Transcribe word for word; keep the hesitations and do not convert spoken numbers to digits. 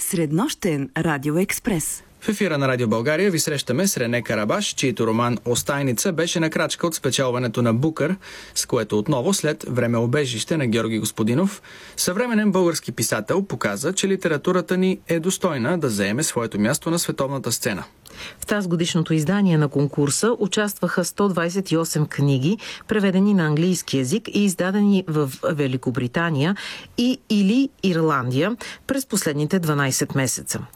Среднощен радиоекспрес. В ефира на Радио България ви срещаме с Рене Карабаш, чийто роман «Остайница» беше на крачка от спечелването на Букър, с което отново, след Времеобежище на Георги Господинов, съвременен български писател показа, че литературата ни е достойна да заеме своето място на световната сцена. В тази годишното издание на конкурса участваха сто двадесет и осем книги, преведени на английски език и издадени в Великобритания и или Ирландия през последните дванадесет месеца.